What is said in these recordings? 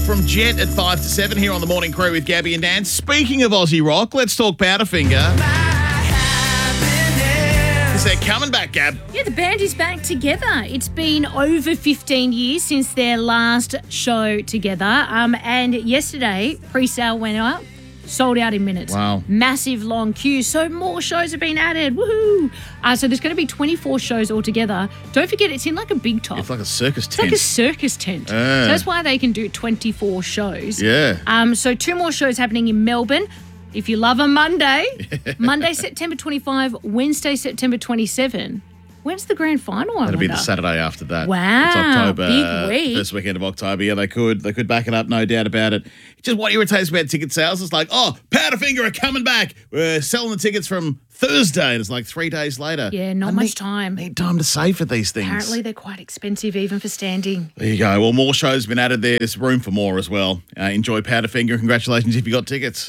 from Jet at 5 to 7 here on the Morning Crew with Gabby and Dan. Speaking of Aussie rock, let's talk Powderfinger. Because they're coming back, Gab. Yeah, the band is back together. It's been over 15 years since their last show together. And yesterday, pre-sale went up. Sold out in minutes. Wow. Massive long queue. So more shows have been added. Woohoo! So there's going to be 24 shows altogether. Don't forget, it's in like a big top. It's like a circus tent. It's like a circus tent. So that's why they can do 24 shows. Yeah. So 2 more shows happening in Melbourne. If you love a Monday, Monday, September 25, Wednesday, September 27. When's the grand final? That'll be the Saturday after that. Wow, it's October. big week. First weekend of October. Yeah, they could back it up, no doubt about it. Just what irritates me about ticket sales is like, oh, Powderfinger are coming back. We're selling the tickets from Thursday, and it's like 3 days later. Yeah, not much time. Need time to save for these things. Apparently, they're quite expensive even for standing. There you go. Well, more shows have been added there. There's room for more as well. Enjoy Powderfinger. Congratulations if you got tickets.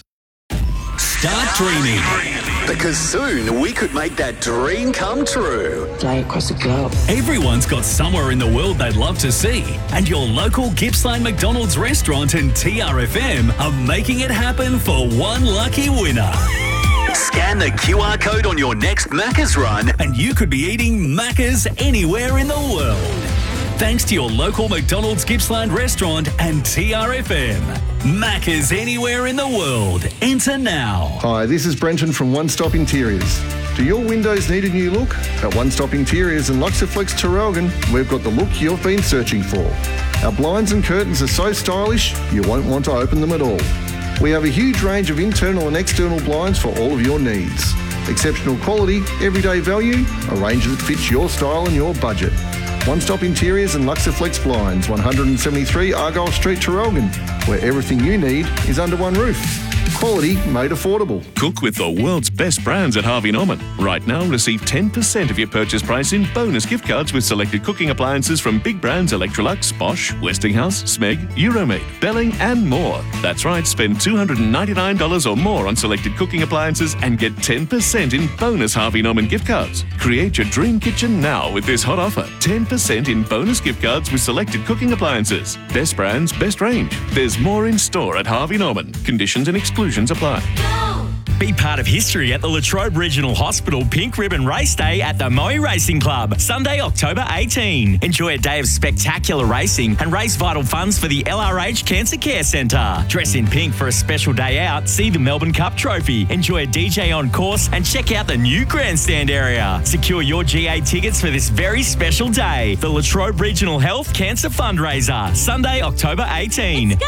Start dreaming. Because soon we could make that dream come true. Fly across the globe. Everyone's got somewhere in the world they'd love to see, and your local Gippsland McDonald's restaurant and TRFM are making it happen for one lucky winner. Scan the QR code on your next Macca's run. And you could be eating Macca's anywhere in the world. Thanks to your local McDonald's Gippsland restaurant and TRFM. Macca's anywhere in the world. Enter now. Hi, this is Brenton from One Stop Interiors. Do your windows need a new look? At One Stop Interiors and Luxaflex Terrelgan, we've got the look you've been searching for. Our blinds and curtains are so stylish, you won't want to open them at all. We have a huge range of internal and external blinds for all of your needs. Exceptional quality, everyday value, a range that fits your style and your budget. One Stop Interiors and Luxaflex Blinds, 173 Argyle Street, Terrelgan, where everything you need is under one roof. Quality made affordable. Cook with the world's best brands at Harvey Norman. Right now, receive 10% of your purchase price in bonus gift cards with selected cooking appliances from big brands Electrolux, Bosch, Westinghouse, Smeg, Euromade, Belling and more. That's right, spend $299 or more on selected cooking appliances and get 10% in bonus Harvey Norman gift cards. Create your dream kitchen now with this hot offer. 10% in bonus gift cards with selected cooking appliances. Best brands, best range. There's more in store at Harvey Norman. Conditions and exclusions apply. Be part of history at the Latrobe Regional Hospital Pink Ribbon Race Day at the Moe Racing Club, Sunday, October 18. Enjoy a day of spectacular racing and raise vital funds for the LRH Cancer Care Centre. Dress in pink for a special day out, see the Melbourne Cup Trophy, enjoy a DJ on course and check out the new grandstand area. Secure your GA tickets for this very special day. The Latrobe Regional Health Cancer Fundraiser, Sunday, October 18.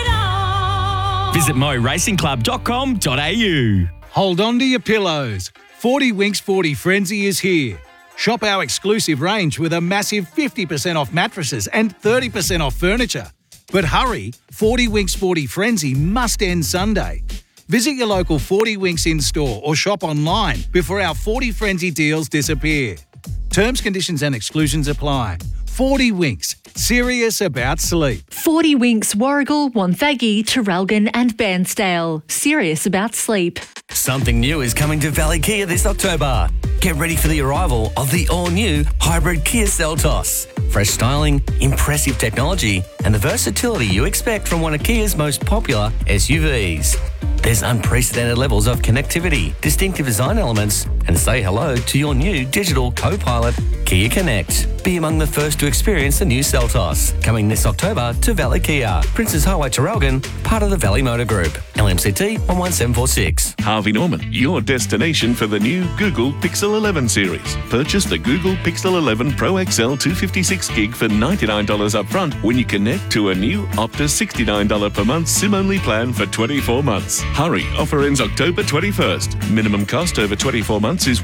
Visit moracingclub.com.au. Hold on to your pillows. 40 Winks 40 Frenzy is here. Shop our exclusive range with a massive 50% off mattresses and 30% off furniture. But hurry, 40 Winks 40 Frenzy must end Sunday. Visit your local 40 Winks in-store or shop online before our 40 Frenzy deals disappear. Terms, conditions and exclusions apply. 40 Winks, serious about sleep. 40 Winks, Warragul, Wonthaggi, Terrelgan and Bairnsdale. Serious about sleep. Something new is coming to Valley Kia this October. Get ready for the arrival of the all-new hybrid Kia Seltos. Fresh styling, impressive technology, and the versatility you expect from one of Kia's most popular SUVs. There's unprecedented levels of connectivity, distinctive design elements, and say hello to your new digital co-pilot, Kia Connect. Be among the first to experience the new Seltos. Coming this October to Valley Kia, Princes Highway, Terrelgan, part of the Valley Motor Group. LMCT 11746. Harvey Norman, your destination for the new Google Pixel 11 series. Purchase the Google Pixel 11 Pro XL 256 gig for $99 up front when you connect to a new Optus $69 per month SIM-only plan for 24 months. Hurry, offer ends October 21st. Minimum cost over 24 months is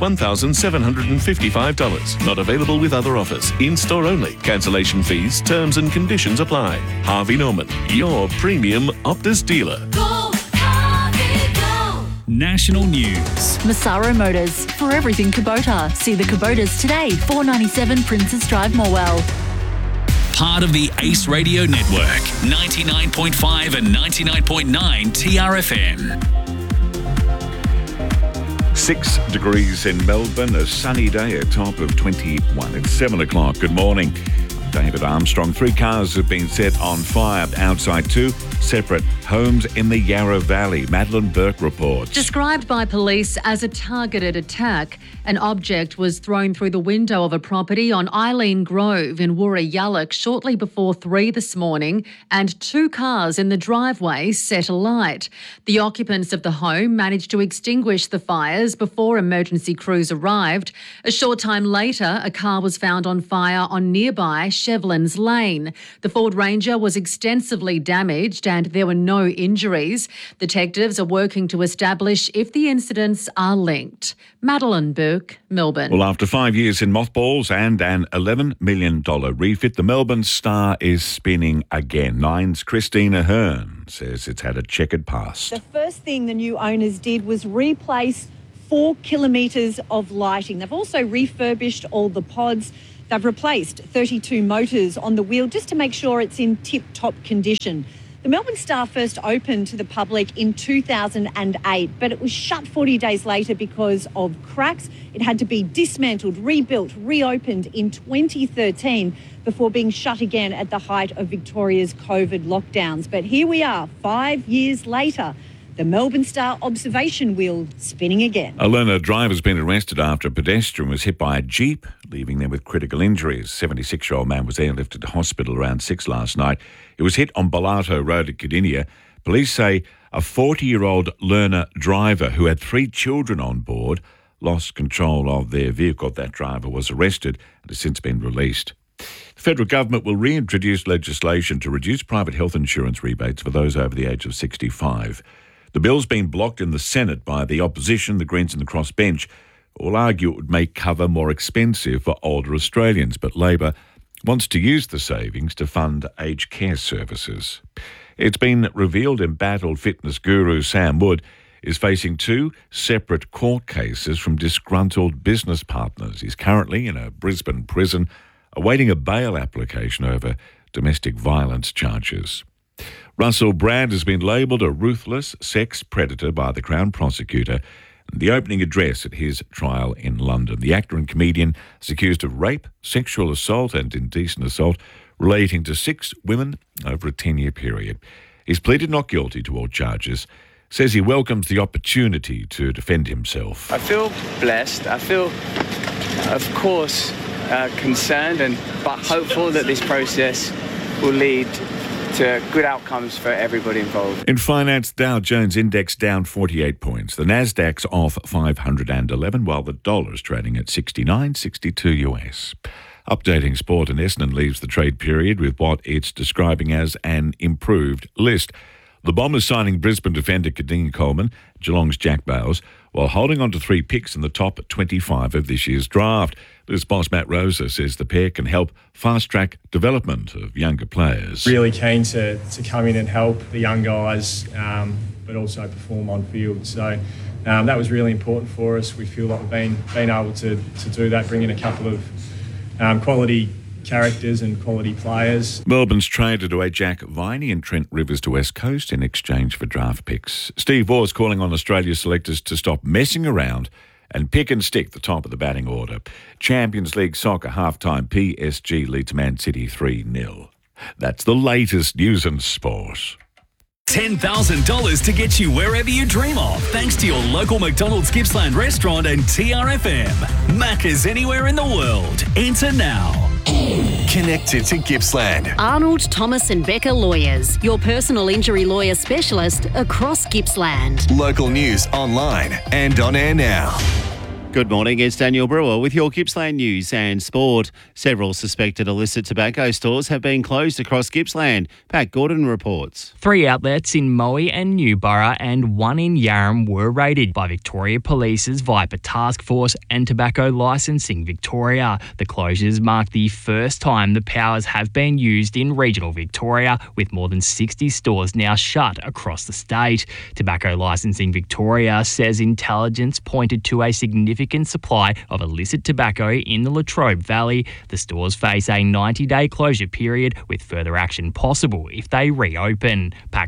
$1,755. Not available with other offers. In-store only. Cancellation fees, terms and conditions apply. Harvey Norman, your premium Optus dealer. Go, Harvey, go. National news. Massaro Motors, for everything Kubota. See the Kubotas today, 497 Princess Drive, Morwell. Part of the Ace Radio Network, 99.5 and 99.9 TRFM. 6 degrees in Melbourne, a sunny day, a top of 21. It's 7 o'clock. Good morning. David Armstrong. 3 cars have been set on fire outside 2 separate homes in the Yarra Valley. Madeline Burke reports. Described by police as a targeted attack, an object was thrown through the window of a property on Eileen Grove in Woorayallock shortly before 3 this morning, and 2 cars in the driveway set alight. The occupants of the home managed to extinguish the fires before emergency crews arrived. A short time later, a car was found on fire on nearby Shevlins Lane. The Ford Ranger was extensively damaged and there were no injuries. Detectives are working to establish if the incidents are linked. Madeline Burke, Melbourne. Well, after 5 years in mothballs and an $11 million refit, the Melbourne Star is spinning again. Nine's Christina Hearn says it's had a checkered past. The first thing the new owners did was replace 4 kilometres of lighting. They've also refurbished all the pods. They've replaced 32 motors on the wheel just to make sure it's in tip-top condition. The Melbourne Star first opened to the public in 2008, but it was shut 40 days later because of cracks. It had to be dismantled, rebuilt, reopened in 2013 before being shut again at the height of Victoria's COVID lockdowns. But here we are, 5 years later. The Melbourne Star observation wheel spinning again. A learner driver's been arrested after a pedestrian was hit by a Jeep, leaving them with critical injuries. 76-year-old man was airlifted to hospital around 6 last night. He was hit on Bellato Road at Cardinia. Police say a 40-year-old learner driver who had 3 children on board lost control of their vehicle. That driver was arrested and has since been released. The federal government will reintroduce legislation to reduce private health insurance rebates for those over the age of 65. The bill's been blocked in the Senate by the opposition, the Greens and the crossbench. All argue it would make cover more expensive for older Australians, but Labor wants to use the savings to fund aged care services. It's been revealed embattled fitness guru Sam Wood is facing 2 separate court cases from disgruntled business partners. He's currently in a Brisbane prison awaiting a bail application over domestic violence charges. Russell Brand has been labelled a ruthless sex predator by the Crown Prosecutor in the opening address at his trial in London. The actor and comedian is accused of rape, sexual assault and indecent assault relating to 6 women over a 10-year period. He's pleaded not guilty to all charges, says he welcomes the opportunity to defend himself. I feel blessed. I feel, of course, concerned but hopeful that this process will lead to good outcomes for everybody involved. In finance, Dow Jones Index down 48 points. The Nasdaq's off 511, while the dollar's trading at 69.62 US. Updating sport, and Essendon leaves the trade period with what it's describing as an improved list. The Bombers signing Brisbane defender Kadeen Coleman, Geelong's Jack Bowes, while holding on to 3 picks in the top 25 of this year's draft. Blues boss Matt Rosa says the pair can help fast-track development of younger players. Really keen to come in and help the young guys, but also perform on field. So that was really important for us. We feel like we've been able to do that, bring in a couple of quality characters and quality players. Melbourne's traded away Jack Viney and Trent Rivers to West Coast in exchange for draft picks. Steve Waugh's calling on Australia's selectors to stop messing around and pick and stick the top of the batting order. Champions League soccer half-time, PSG lead to Man City 3-0. That's the latest news and sport. $10,000 to get you wherever you dream of, thanks to your local McDonald's Gippsland restaurant and TRFM. Macca's anywhere in the world. Enter now. Connected to Gippsland. Arnold, Thomas and Becker Lawyers, your personal injury lawyer specialist across Gippsland. Local news online and on air now. Good morning, it's Daniel Brewer with your Gippsland news and sport. Several suspected illicit tobacco stores have been closed across Gippsland. Pat Gordon reports. 3 outlets in Moe and Newborough and 1 in Yarram were raided by Victoria Police's Viper Task Force and Tobacco Licensing Victoria. The closures mark the first time the powers have been used in regional Victoria, with more than 60 stores now shut across the state. Tobacco Licensing Victoria says intelligence pointed to a significant supply of illicit tobacco in the Latrobe Valley. The stores face a 90-day closure period with further action possible if they reopen. Pat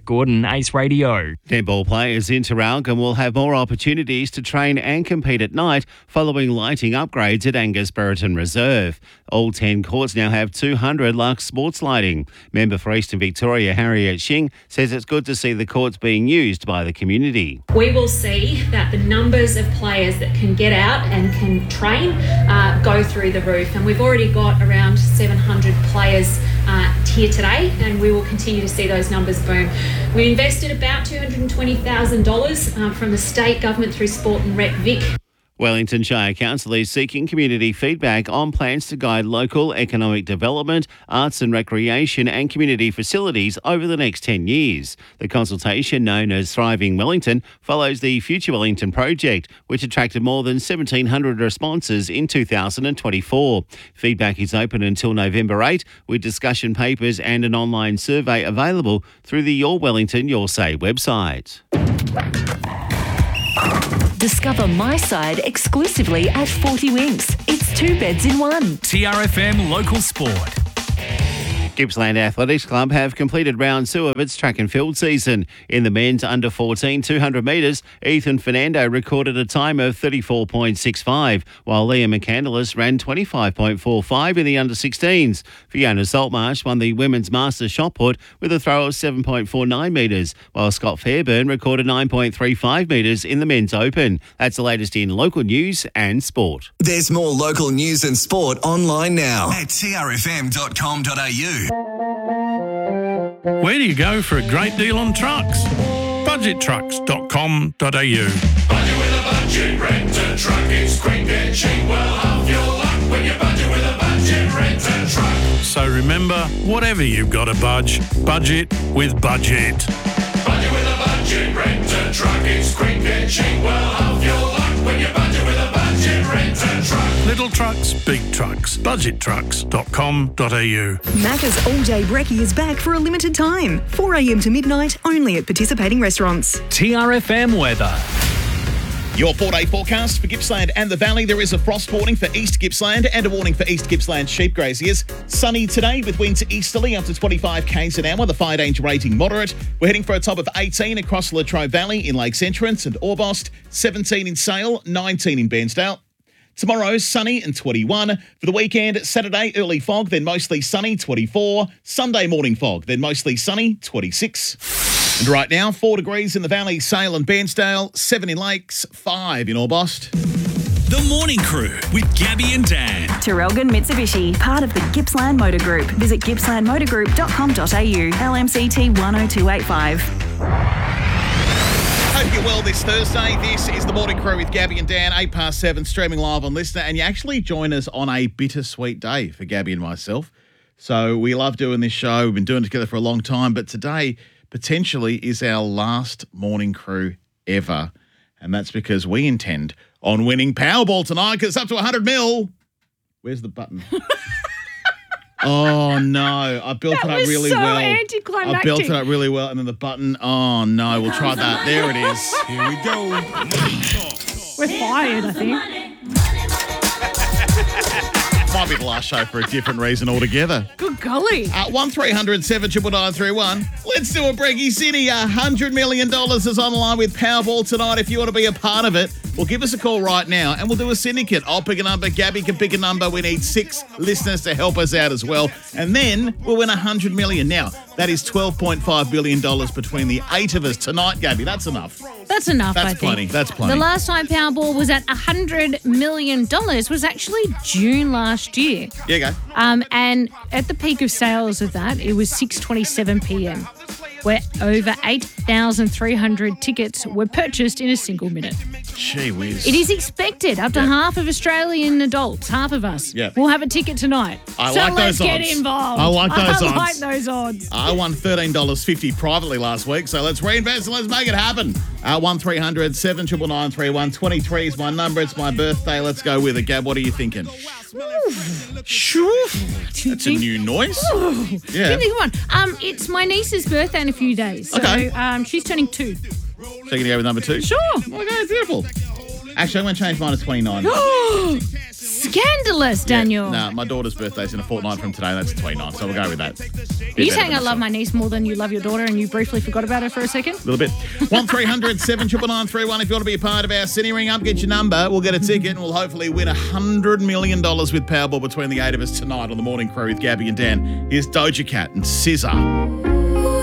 Gordon, Ace Radio. Netball players in Traralgon will have more opportunities to train and compete at night following lighting upgrades at Angus Brereton Reserve. All 10 courts now have 200 Lux sports lighting. Member for Eastern Victoria, Harriet Shing, says it's good to see the courts being used by the community. We will see that the numbers of players that can get out and can train go through the roof. And we've already got around 700 players here today, and we will continue to see those numbers boom. We invested about $220,000 from the state government through Sport and Rec Vic. Wellington Shire Council is seeking community feedback on plans to guide local economic development, arts and recreation and community facilities over the next 10 years. The consultation, known as Thriving Wellington, follows the Future Wellington project, which attracted more than 1,700 responses in 2024. Feedback is open until November 8, with discussion papers and an online survey available through the Your Wellington, Your Say website. Discover My Side exclusively at 40 Winks. It's 2 beds in one. TRFM Local Sport. Gippsland Athletics Club have completed round 2 of its track and field season. In the men's under 14 200 metres, Ethan Fernando recorded a time of 34.65, while Liam McCandless ran 25.45 in the under 16s. Fiona Saltmarsh won the women's Masters shot put with a throw of 7.49 metres, while Scott Fairburn recorded 9.35 metres in the men's open. That's the latest in local news and sport. There's more local news and sport online now at trfm.com.au. Where do you go for a great deal on trucks? Budgettrucks.com.au. Budget with a budget rent a truck. It's quick and cheap. Well, half your luck when you budget with a budget rent a truck. So remember, whatever you've got to budget with Budget. Budget with a budget rent a truck. It's quick and cheap. Well, half your luck when you budget with a budget rent a truck. Little trucks, big trucks. Budgettrucks.com.au. Macca's All Day Brekkie is back for a limited time. 4 a.m. to midnight, only at participating restaurants. TRFM weather. Your 4-day forecast for Gippsland and the Valley. There is a frost warning for East Gippsland and a warning for East Gippsland sheep graziers. Sunny today with winds easterly up to 25 k's an hour. The fire danger rating moderate. We're heading for a top of 18 across Latrobe Valley in Lakes Entrance and Orbost, 17 in Sale, 19 in Bairnsdale. Tomorrow, sunny and 21. For the weekend, Saturday, early fog, then mostly sunny, 24. Sunday, morning fog, then mostly sunny, 26. And right now, 4 degrees in the Valley, Sale and Bairnsdale, 7 in Lakes, 5 in Orbost. The Morning Crew with Gabby and Dan. Traralgon Mitsubishi, part of the Gippsland Motor Group. Visit gippslandmotorgroup.com.au. LMCT 10285. Hope you're well this Thursday. This is the Morning Crew with Gabby and Dan, 7:08, streaming live on Listener. And you actually join us on a bittersweet day for Gabby and myself. So we love doing this show. We've been doing it together for a long time. But today, potentially, is our last Morning Crew ever. And that's because we intend on winning Powerball tonight because it's up to 100 mil. Where's the button? Oh, no. I built it up really well. Anticlimactic. I built it up really well. And then the button, oh, no. We'll try that. There it is. Here we go. We're fired, I think. Might be the last show for a different reason altogether. Good golly. 1300 79931. Let's do a Breggy City. $100 million is on the line with Powerball tonight. If you want to be a part of it, well, give us a call right now and we'll do a syndicate. I'll pick a number. Gabby can pick a number. We need 6 listeners to help us out as well. And then we'll win $100 million. Now, that is $12.5 billion between the 8 of us tonight, Gabby. That's enough. That's enough, I That's think. plenty. That's plenty. The last time Powerball was at $100 million was actually June last year. Here you go. And at the peak of sales of that, it was 6:27 p.m, where over 8,300 tickets were purchased in a single minute. Gee whiz. It is expected up to half of Australian adults, half of us, will have a ticket tonight. I so like let's those get odds. involved. I like those I odds. like those odds. I won $13.50 privately last week, so let's reinvest and let's make it happen. 1300 79931. 23 is my number. It's my birthday. Let's go with it. Gab, what are you thinking? That's a new noise. Yeah. Come on. It's my niece's birthday in a few days. So, Okay. She's turning 2. So you're going to go with number 2? Sure. Okay, beautiful. Actually, I'm going to change mine to 29. Scandalous, Daniel. Yeah, my daughter's birthday's in a fortnight from today. That's the 29th, so we'll go with that. Are you saying I love my niece more than you love your daughter and you briefly forgot about her for a second? A little bit. 1300 79931 if you want to be a part of our Cine Ring Up. Get your number. We'll get a ticket and we'll hopefully win $100 million with Powerball between the 8 of us tonight on the Morning Crew with Gabby and Dan. Here's Doja Cat and SZA.